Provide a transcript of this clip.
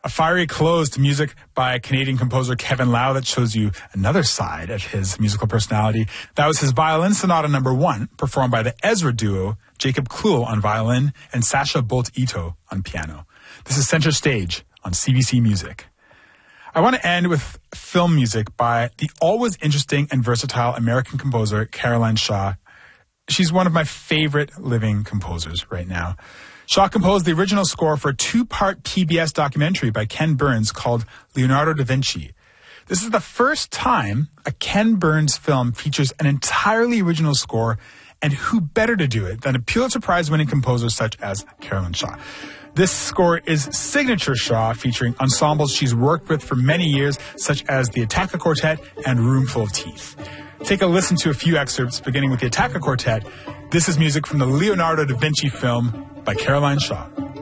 A fiery close to music by Canadian composer Kevin Lau that shows you another side of his musical personality. That was his Violin Sonata No. 1, performed by the Ezra duo, Jacob Kluhl on violin and Sasha Bolt-Ito on piano. This is Center Stage on CBC Music. I want to end with film music by the always interesting and versatile American composer Caroline Shaw. She's one of my favorite living composers right now. Shaw composed the original score for a 2-part PBS documentary by Ken Burns called Leonardo da Vinci. This is the first time a Ken Burns film features an entirely original score, and who better to do it than a Pulitzer Prize-winning composer such as Caroline Shaw. This score is signature Shaw, featuring ensembles she's worked with for many years, such as the Attacca Quartet and Roomful of Teeth. Take a listen to a few excerpts, beginning with the Attacca Quartet. This is music from the Leonardo da Vinci film by Caroline Shaw.